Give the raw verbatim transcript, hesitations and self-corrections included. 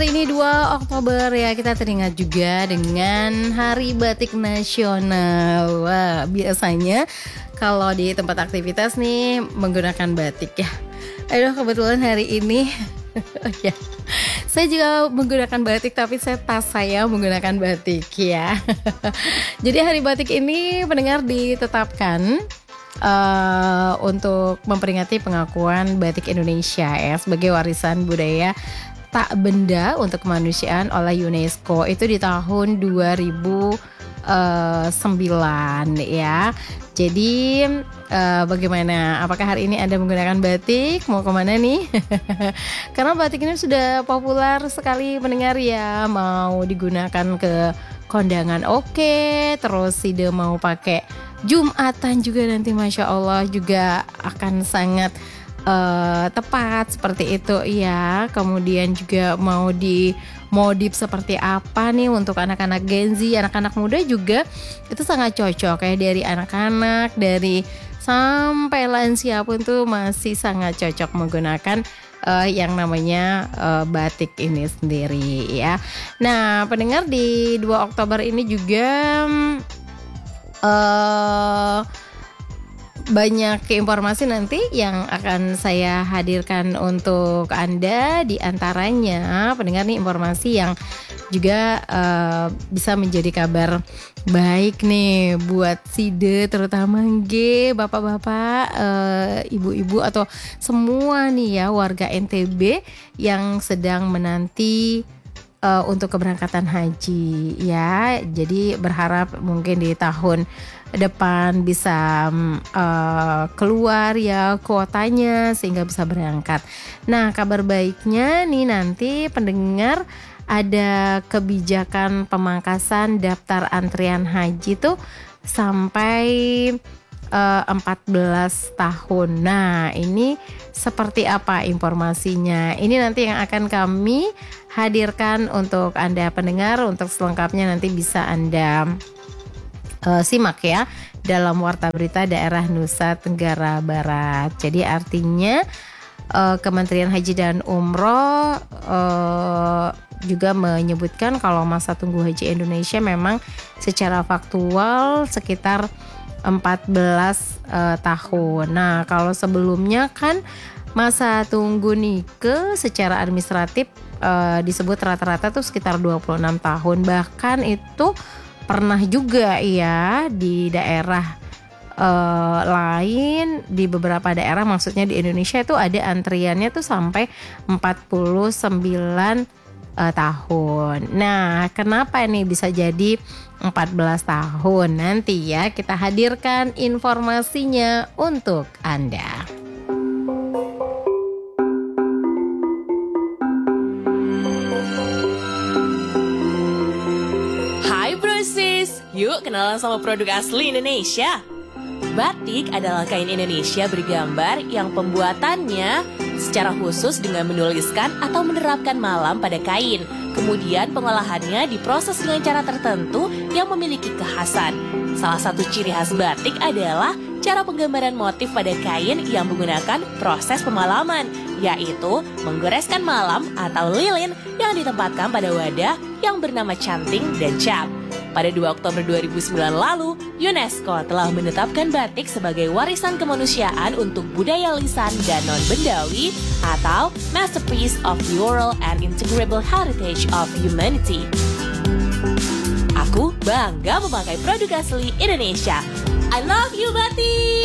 hari ini dua Oktober ya, kita teringat juga dengan Hari Batik Nasional. Wah, biasanya kalau di tempat aktivitas nih menggunakan batik ya. Aduh, kebetulan hari ini ya, saya juga menggunakan batik, tapi saya tas saya menggunakan batik ya. Jadi hari batik ini pendengar ditetapkan uh, untuk memperingati pengakuan batik Indonesia ya sebagai warisan budaya tak benda untuk kemanusiaan oleh UNESCO itu di tahun dua ribu sembilan ya. Jadi uh, bagaimana? Apakah hari ini Anda menggunakan batik? Mau kemana nih? Karena batik ini sudah populer sekali pendengar ya. Mau digunakan ke kondangan oke, terus ide mau pakai Jumatan juga nanti Masya Allah juga akan sangat Uh, tepat seperti itu ya. Kemudian juga mau di modif seperti apa nih untuk anak-anak Gen Z, anak-anak muda juga itu sangat cocok ya, dari anak-anak, dari sampai lansia pun tuh masih sangat cocok menggunakan uh, yang namanya uh, batik ini sendiri ya. Nah, pendengar di dua Oktober ini juga uh, banyak informasi nanti yang akan saya hadirkan untuk Anda. Di antaranya pendengar nih informasi yang juga uh, bisa menjadi kabar baik nih buat Side, terutama G, bapak-bapak, uh, ibu-ibu atau semua nih ya warga N T B yang sedang menanti uh, untuk keberangkatan haji ya. Jadi berharap mungkin di tahun depan bisa uh, keluar ya kuotanya sehingga bisa berangkat. Nah, kabar baiknya nih nanti pendengar ada kebijakan pemangkasan daftar antrian haji tuh sampai uh, empat belas tahun. Nah, ini seperti apa informasinya? Ini nanti yang akan kami hadirkan untuk Anda pendengar. Untuk selengkapnya nanti bisa Anda Uh, simak ya dalam Warta Berita Daerah Nusa Tenggara Barat. Jadi artinya uh, Kementerian Haji dan Umroh uh, juga menyebutkan kalau masa tunggu haji Indonesia memang secara faktual sekitar empat belas uh, tahun. Nah, kalau sebelumnya kan masa tunggu Nike secara administratif uh, disebut rata-rata tuh sekitar dua puluh enam tahun. Bahkan itu pernah juga ya di daerah uh, lain, di beberapa daerah maksudnya di Indonesia itu ada antriannya tuh sampai empat puluh sembilan uh, tahun. Nah, kenapa ini bisa jadi empat belas tahun? Nanti ya kita hadirkan informasinya untuk Anda. Yuk kenalan sama produk asli Indonesia. Batik adalah kain Indonesia bergambar yang pembuatannya secara khusus dengan menuliskan atau menerapkan malam pada kain. Kemudian pengolahannya diproses dengan cara tertentu yang memiliki kekhasan. Salah satu ciri khas batik adalah cara penggambaran motif pada kain yang menggunakan proses pemalaman, yaitu menggoreskan malam atau lilin yang ditempatkan pada wadah yang bernama canting dan cap. Pada dua Oktober dua ribu sembilan lalu, UNESCO telah menetapkan batik sebagai warisan kemanusiaan untuk budaya lisan dan non-bendawi atau Masterpiece of the Oral and Integrable Heritage of Humanity. Aku bangga memakai produk asli Indonesia. I love you, batik!